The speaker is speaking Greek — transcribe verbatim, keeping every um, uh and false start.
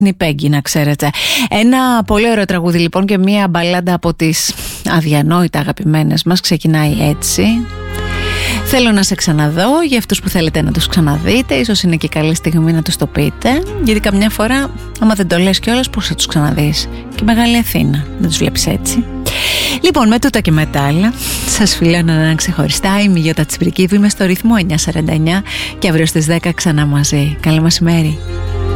Η Πέγγι, να ξέρετε. Ένα πολύ ωραίο τραγούδι λοιπόν και μια μπαλάντα από τις αδιανόητα αγαπημένες μας ξεκινάει έτσι. Θέλω να σε ξαναδώ, για αυτούς που θέλετε να τους ξαναδείτε, ίσως είναι και καλή στιγμή να τους το πείτε, γιατί καμιά φορά άμα δεν το λες κιόλας πώς θα τους ξαναδείς. Και Μεγάλη Αθήνα, δεν τους βλέπεις έτσι. Λοιπόν, με τούτα και με τα άλλα, σας φιλώνω να ξεχωριστά. Είμαι η Γιώτα Τσιπρική, είμαι στο ρυθμό εννιά σαράντα εννιά και αύριο στις δέκα ξανά μαζί. Καλό μεσημέρι.